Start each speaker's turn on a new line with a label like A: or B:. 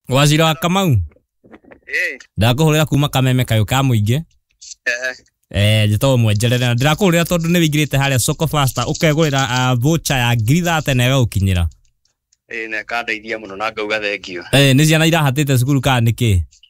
A: Wazira wa Kamau. Ndakuhurira kuma Kameme kayo ka muingi. Jito mwenjerera ndirakuhurira tondu ni wingirite haria Soko Faster ukegurira voucher ya 30 na gukinyira.
B: Na kandeithia muno na ngauga thengiu.
A: Ni ciana irahatite cukuru ka niki?